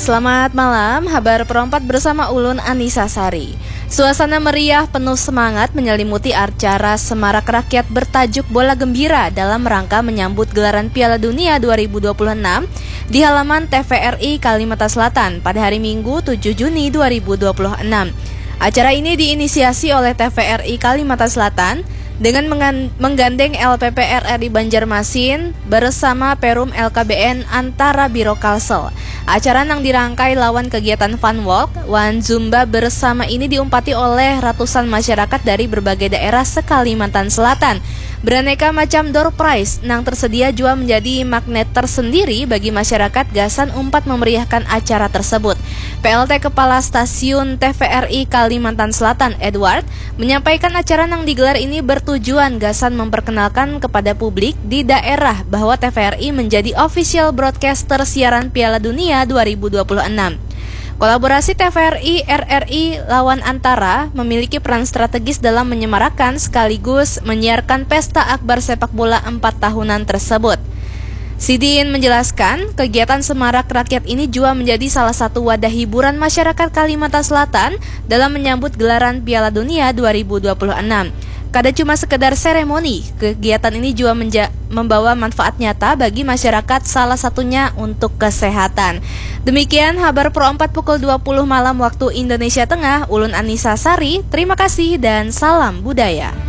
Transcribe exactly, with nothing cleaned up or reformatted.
Selamat malam, Habar Perempat bersama Ulun Anissa Sari. Suasana meriah penuh semangat menyelimuti acara semarak rakyat bertajuk Bola Gembira dalam rangka menyambut gelaran Piala Dunia dua ribu dua puluh enam di halaman T V R I Kalimantan Selatan pada hari Minggu tujuh Juni dua ribu dua puluh enam. Acara ini diinisiasi oleh T V R I Kalimantan Selatan dengan menggandeng L P P R R I Banjarmasin bersama Perum L K B N antara Biro Kalsel. Acara yang dirangkai lawan kegiatan Fun Walk, One Zumba bersama ini diumpati oleh ratusan masyarakat dari berbagai daerah se-Kalimantan Selatan. Beraneka macam door prize yang tersedia juga menjadi magnet tersendiri bagi masyarakat gasan umpat memeriahkan acara tersebut. P L T Kepala Stasiun T V R I Kalimantan Selatan Edward menyampaikan acara yang digelar ini bertujuan gasan memperkenalkan kepada publik di daerah bahwa T V R I menjadi official broadcaster siaran Piala Dunia dua ribu dua puluh enam. Kolaborasi T V R I R R I lawan antara memiliki peran strategis dalam menyemarakan sekaligus menyiarkan pesta akbar sepak bola empat tahunan tersebut. Sidin menjelaskan, kegiatan semarak rakyat ini juga menjadi salah satu wadah hiburan masyarakat Kalimantan Selatan dalam menyambut gelaran Piala Dunia dua ribu dua puluh enam. Kada cuma sekedar seremoni, kegiatan ini juga menja- membawa manfaat nyata bagi masyarakat, salah satunya untuk kesehatan. Demikian Habar Pro empat pukul dua puluh malam waktu Indonesia Tengah, Ulun Anissa Sari, terima kasih dan salam budaya.